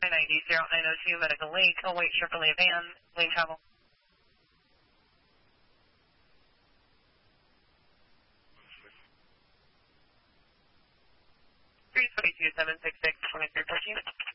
902 Medical Lake, await Chevrolet van, lane travel. 322-766-2314.